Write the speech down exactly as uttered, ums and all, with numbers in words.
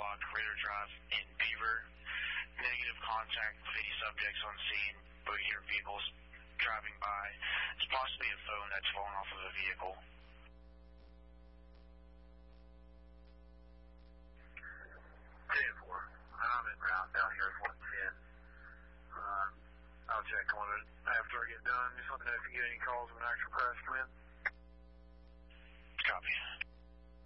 block, Raider Drive in Beaver. Negative contact with any subjects on scene, but we hear vehicles driving by. It's possibly a phone that's fallen off of a vehicle. ten four. I'm en route down here at one ten. Uh, I'll check on it after I get done. Just let me know if you get any calls of an actual crash come in.